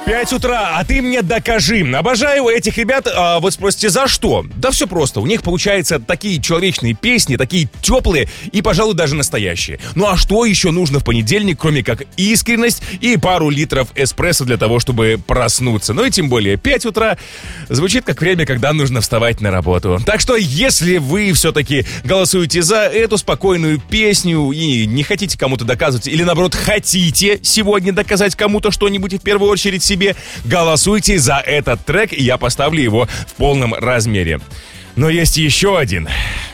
5 утра, а ты мне докажи. Обожаю этих ребят. Вот спросите, за что? Да все просто. У них получаются такие человечные песни, такие теплые и, пожалуй, даже настоящие. Ну а что еще нужно в понедельник, кроме как искренность и пару литров эспрессо для того, чтобы проснуться? Ну и тем более 5 утра звучит как время, когда нужно вставать на работу. Так что, если вы все-таки голосуете за эту спокойную песню и не хотите кому-то доказывать, или наоборот хотите сегодня доказать кому-то что-нибудь и в первую очередь себе, голосуйте за этот трек, и я поставлю его в полном размере. Но есть еще один.